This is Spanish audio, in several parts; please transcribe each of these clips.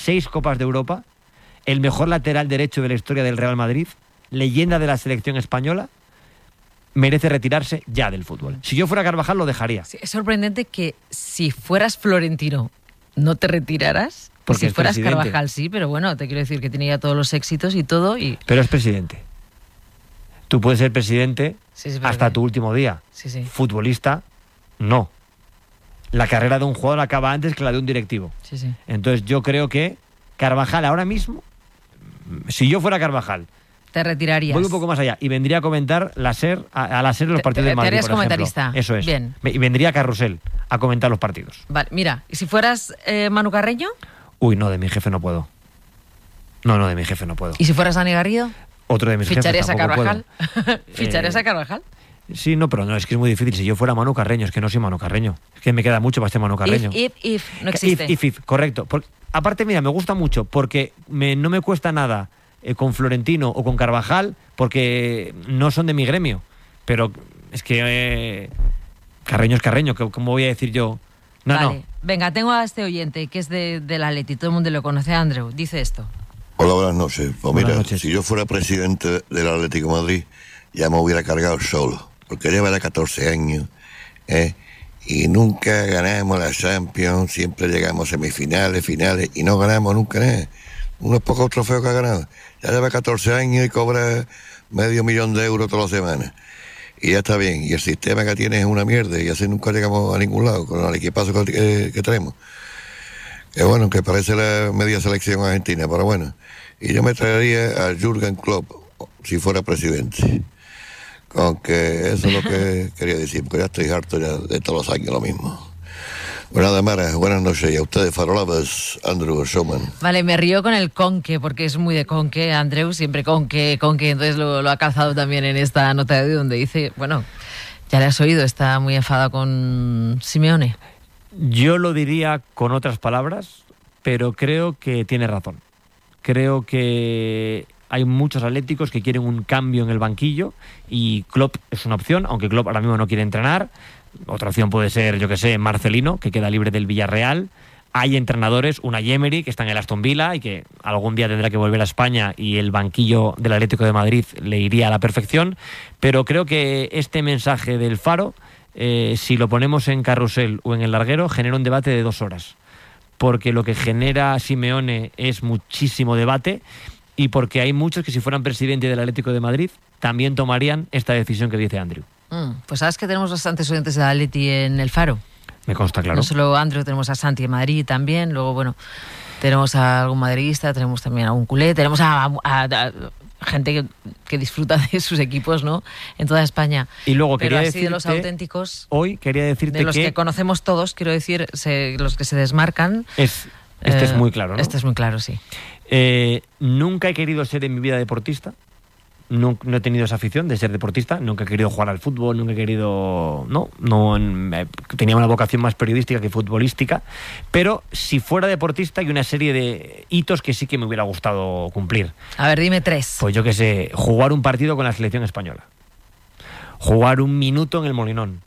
6 Copas de Europa, el mejor lateral derecho de la historia del Real Madrid, leyenda de la selección española, merece retirarse ya del fútbol. Si yo fuera Carvajal lo dejaría. Sí, es sorprendente que si fueras Florentino no te retiraras. Porque si fueras presidente. Carvajal sí, pero bueno, te quiero decir que tiene ya todos los éxitos y todo. Pero es presidente. Tú puedes ser presidente Sí, hasta tu último día. Sí, sí. Futbolista, no. La carrera de un jugador acaba antes que la de un directivo. Sí, sí. Entonces yo creo que Carvajal ahora mismo, si yo fuera Carvajal, te retirarías. voy un poco más allá y vendría a comentar a la SER los partidos de Madrid, te harías por ejemplo. comentarista. Eso es. Bien. Y vendría a Carrusel a comentar los partidos. Vale, mira, ¿y si fueras Manu Carreño? Uy, no, de mi jefe no puedo. No, de mi jefe no puedo. ¿Y si fueras Dani Garrido? Otro de mis jefes ¿Ficharías a tampoco Carvajal? puedo. ¿Ficharías a Carvajal? Sí, no, pero no, es que es muy difícil. Si yo fuera Manu Carreño, es que no soy Manu Carreño. Es que me queda mucho para ser Manu Carreño. If, no existe. If, correcto. Aparte, mira, me gusta mucho porque no me cuesta nada con Florentino o con Carvajal porque no son de mi gremio. Pero es que Carreño es Carreño. ¿Cómo voy a decir yo? No. Venga, tengo a este oyente que es del Atleti, todo el mundo lo conoce, Andreu. Dice esto. Hola, buenas noches. Pues mira, Buenas noches. si yo fuera presidente del Atlético de Madrid, ya me hubiera cargado solo, porque lleva ya 14 años, y nunca ganamos la Champions, siempre llegamos a semifinales, finales, y no ganamos nunca nada. Unos pocos trofeos que ha ganado. Ya lleva 14 años y cobra $500,000 de euros todas las semanas. Y ya está bien, y el sistema que tiene es una mierda, y así nunca llegamos a ningún lado con el equipazo que tenemos. Que bueno, que parece la media selección argentina, pero bueno. Y yo me traería a Jürgen Klopp, si fuera presidente. Aunque eso es lo que quería decir, porque ya estoy harto ya de todos los años lo mismo. Bueno, nada, Mara, buenas noches. Y a ustedes, farolabas, Andrew Showman. Vale, me río con el conque, porque es muy de conque, Andreu, siempre conque, entonces lo ha calzado también en esta nota de audio donde dice, bueno, ya le has oído, está muy enfadado con Simeone. Yo lo diría con otras palabras, pero creo que tiene razón. Creo que hay muchos atléticos que quieren un cambio en el banquillo y Klopp es una opción, aunque Klopp ahora mismo no quiere entrenar. Otra opción puede ser, yo que sé, Marcelino, que queda libre del Villarreal. Hay entrenadores, Unai Emery, que está en el Aston Villa y que algún día tendrá que volver a España y el banquillo del Atlético de Madrid le iría a la perfección. Pero creo que este mensaje del Faro, si lo ponemos en Carrusel o en El Larguero, genera un debate de 2 horas. Porque lo que genera Simeone es muchísimo debate y porque hay muchos que si fueran presidente del Atlético de Madrid también tomarían esta decisión que dice Andrew. Pues sabes que tenemos bastantes oyentes de Atleti en El Faro. Me consta, claro. No solo Andrew, tenemos a Santi en Madrid también, luego bueno, tenemos a algún madridista, tenemos también a un culé, tenemos a gente que disfruta de sus equipos, ¿no? En toda España. Y luego pero quería así decirte, de los auténticos, hoy quería decirte de los que conocemos todos, quiero decir, los que se desmarcan. Este es muy claro, ¿no? Este es muy claro, sí. Nunca he querido ser en mi vida deportista. No he tenido esa afición de ser deportista, nunca he querido jugar al fútbol, nunca he querido... tenía una vocación más periodística que futbolística, pero si fuera deportista hay una serie de hitos que sí que me hubiera gustado cumplir. A ver, dime 3. Pues yo qué sé, jugar un partido con la selección española, jugar 1 minuto en el Molinón.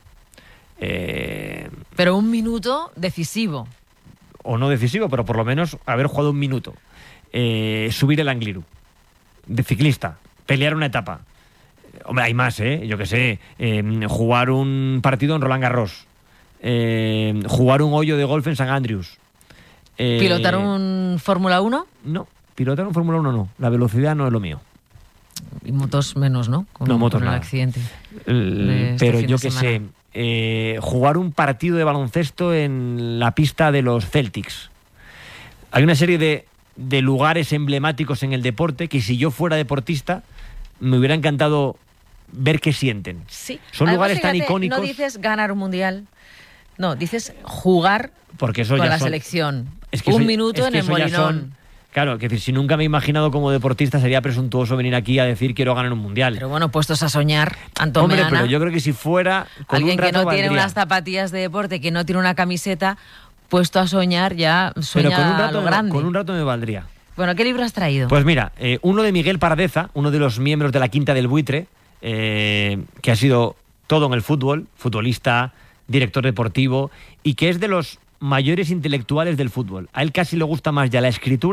Pero 1 minuto decisivo. O no decisivo, pero por lo menos haber jugado 1 minuto. Subir el Angliru, de ciclista. Pelear una etapa. Hombre, hay más, yo qué sé. Jugar un partido en Roland Garros. Jugar un hoyo de golf en St. Andrews. ¿Pilotar un Fórmula 1? No, pilotar un Fórmula 1 no. La velocidad no es lo mío. Y motos menos, ¿no? Motos con el nada. Accidente. Pero yo qué sé. Jugar un partido de baloncesto en la pista de los Celtics. Hay una serie de lugares emblemáticos en el deporte que si yo fuera deportista me hubiera encantado ver qué sienten. Sí. Son Además, lugares tan fíjate, icónicos. No dices ganar un mundial, no, dices jugar porque eso con ya la son, selección. Es que 1 minuto en el Molinón. Claro, que si nunca me he imaginado como deportista sería presuntuoso venir aquí a decir quiero ganar un mundial. Pero bueno, puestos a soñar, Antón Hombre, Meana, pero yo creo que si fuera con alguien un rato que no tiene valdría. unas zapatillas de deporte, que no tiene una camiseta, puesto a soñar ya sueña Pero con un a lo grande. Con un rato me valdría. Bueno, ¿qué libro has traído? Pues mira, uno de Miguel Paradeza, uno de los miembros de la Quinta del Buitre, que ha sido todo en el fútbol, futbolista, director deportivo, y que es de los mayores intelectuales del fútbol. A él casi le gusta más ya la escritura